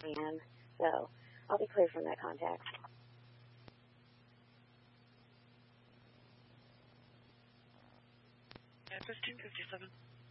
am. So I'll be clear from that contact. Yeah, 1557.